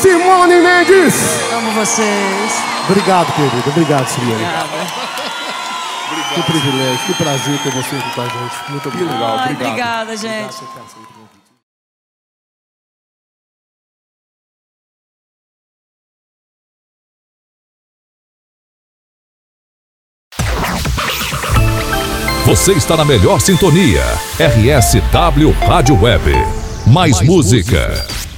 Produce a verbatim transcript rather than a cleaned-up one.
Simone Mendes. Amo vocês. Obrigado, querido. Obrigado, Simone. Obrigada. Que privilégio, que prazer ter você aqui com a gente. Muito obrigado. Ai, obrigado. obrigada, gente. Você está na melhor sintonia. R S W Rádio Web. Mais, Mais música. música.